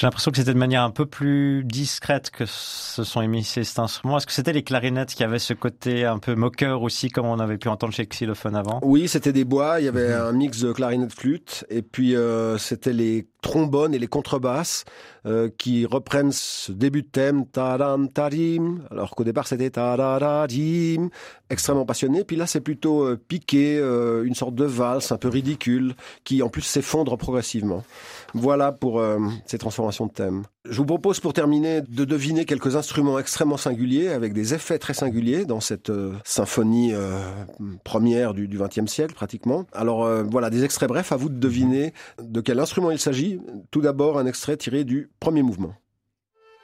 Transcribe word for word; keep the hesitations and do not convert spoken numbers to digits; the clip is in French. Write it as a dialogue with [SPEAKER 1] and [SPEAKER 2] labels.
[SPEAKER 1] J'ai l'impression que c'était de manière un peu plus discrète que se sont émissés cet instrument. Est-ce que c'était les clarinettes qui avaient ce côté un peu moqueur aussi, comme on avait pu entendre chez Xylophone avant?
[SPEAKER 2] Oui, c'était des bois, il y avait
[SPEAKER 1] Mm-hmm.
[SPEAKER 2] un mix de clarinette flûte, et puis euh, c'était les trombones et les contrebasses euh, qui reprennent ce début de thème, tadam tadim, alors qu'au départ c'était tadadadim, extrêmement passionné. Puis là c'est plutôt euh, piqué, euh, une sorte de valse un peu ridicule, qui en plus s'effondre progressivement. Voilà pour euh, ces transformations de thème. Je vous propose pour terminer de deviner quelques instruments extrêmement singuliers, avec des effets très singuliers dans cette euh, symphonie euh, première du vingtième siècle pratiquement. Alors euh, voilà, des extraits brefs, à vous de deviner de quel instrument il s'agit. Tout d'abord un extrait tiré du premier mouvement.